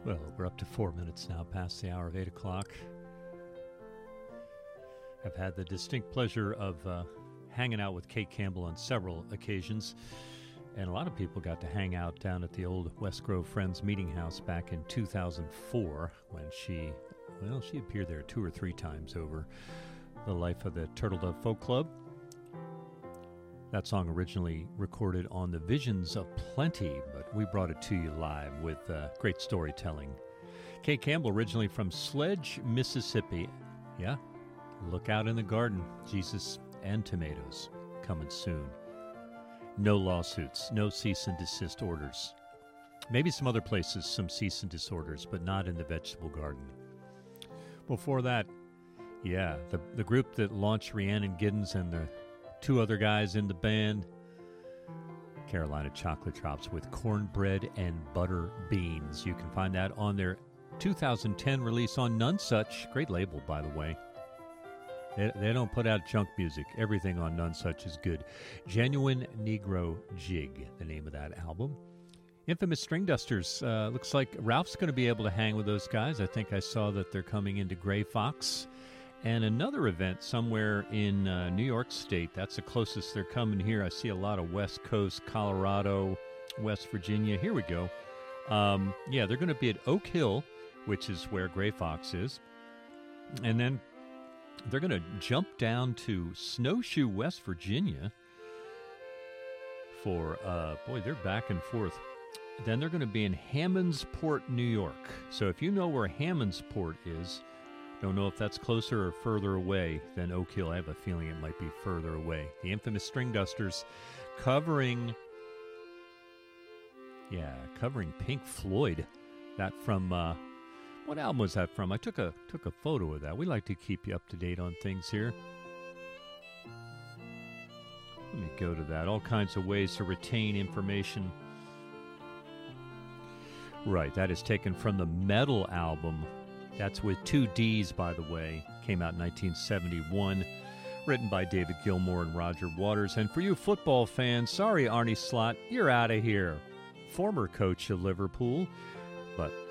Well, we're up to 4 minutes now past the hour of 8 o'clock. I've had the distinct pleasure of hanging out with Kate Campbell on several occasions, and a lot of people got to hang out down at the old West Grove Friends Meeting House back in 2004 when she appeared there 2 or 3 times over the life of the Turtle Dove Folk Club. That song originally recorded on the Visions of Plenty, but we brought it to you live with great storytelling. Kate Campbell, originally from Sledge, Mississippi. Yeah, look out in the garden. Jesus and tomatoes coming soon. No lawsuits, no cease and desist orders. Maybe some other places, some cease and desist orders, but not in the vegetable garden. Before that, yeah, the group that launched Rhiannon Giddens and the 2 other guys in the band, Carolina Chocolate Drops with Cornbread and Butter Beans. You can find that on their 2010 release on Nonesuch. Great label, by the way. They don't put out junk music. Everything on Nonesuch is good. Genuine Negro Jig, the name of that album. Infamous String Dusters. Looks like Ralph's going to be able to hang with those guys. I think I saw that they're coming into Gray Fox. And another event somewhere in New York State. That's the closest they're coming here. I see a lot of West Coast, Colorado, West Virginia. Here we go. Yeah, they're going to be at Oak Hill, which is where Gray Fox is. And then they're going to jump down to Snowshoe, West Virginia for, they're back and forth. Then they're going to be in Hammondsport, New York. So if you know where Hammondsport is, don't know if that's closer or further away than Oak Hill. I have a feeling it might be further away. The Infamous String Dusters covering Pink Floyd. That from, what album was that from? I took a photo of that. We like to keep you up to date on things here. Let me go to that. All kinds of ways to retain information. Right, that is taken from the Metal album. That's with 2 Ds, by the way. Came out in 1971. Written by David Gilmour and Roger Waters. And for you football fans, sorry, Arnie Slot, you're out of here. Former coach of Liverpool, but